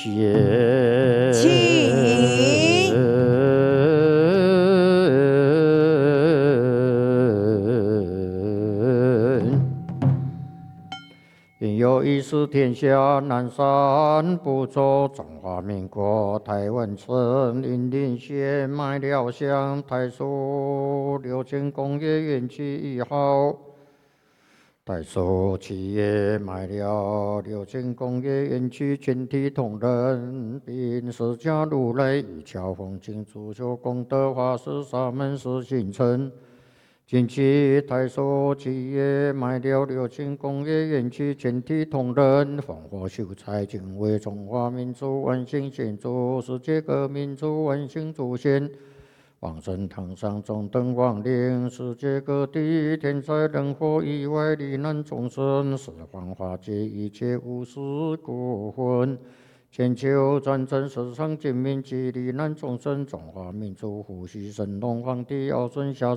应有一时天下南山不走，中华民国台湾省云林县麦寮乡台塑6000工业园区1号。台塑企业麦寮6000工业园区全体同仁，并释迦如来与乔风清主修功德法师沙门师行程。近期台塑企业麦寮6000工业园区全体同仁，烽火秀才，敬畏中华民族万幸先祖、世界各民族万幸祖先。往生堂上中等亡灵，世界各地天灾人祸意外罹难众生，十方化解一切无事过患，全球战争世上尽民及罹难众生，中华民族福气生龙皇帝尧舜下